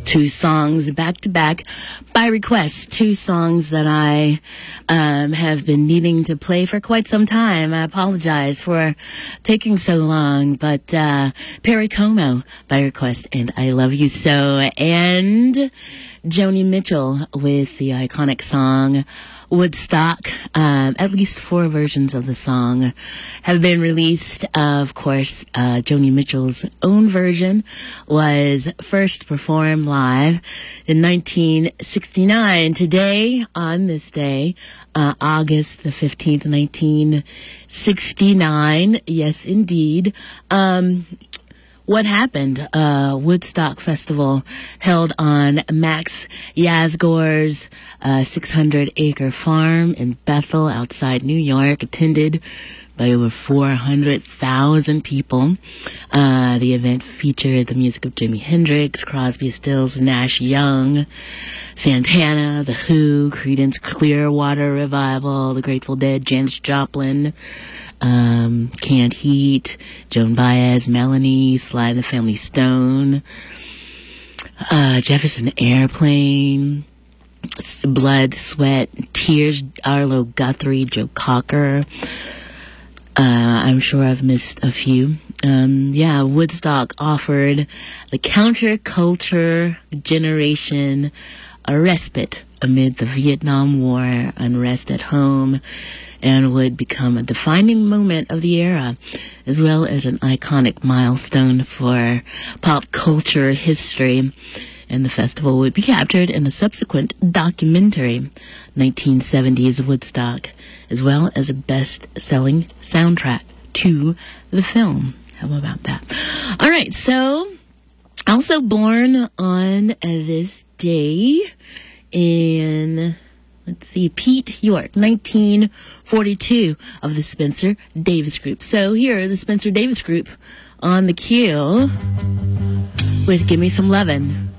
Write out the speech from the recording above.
two songs back to back by request. Two songs that I have been needing to play for quite some time. I apologize for taking so long, but Perry Como by request and I Love You So, and Joni Mitchell with the iconic song Woodstock. At least 4 versions of the song have been released. Of course, Joni Mitchell's own version was first performed live in 1969. Today, on this day, August the 15th, 1969. Yes, indeed. What happened? Woodstock Festival held on Max Yasgur's 600-acre farm in Bethel outside New York, attended by over 400,000 people. The event featured the music of Jimi Hendrix, Crosby, Stills, Nash Young, Santana, The Who, Creedence Clearwater Revival, The Grateful Dead, Janis Joplin, Canned Heat, Joan Baez, Melanie, Sly and the Family Stone, Jefferson Airplane, Blood, Sweat, Tears, Arlo Guthrie, Joe Cocker. I'm sure I've missed a few. Woodstock offered the counterculture generation a respite amid the Vietnam War unrest at home, and would become a defining moment of the era, as well as an iconic milestone for pop culture history. And the festival would be captured in the subsequent documentary, 1970s Woodstock, as well as a best-selling soundtrack to the film. How about that? All right, so also born on this day in, let's see, Pete York, 1942, of the Spencer Davis Group. So here are the Spencer Davis Group on the cue with Give Me Some Lovin'.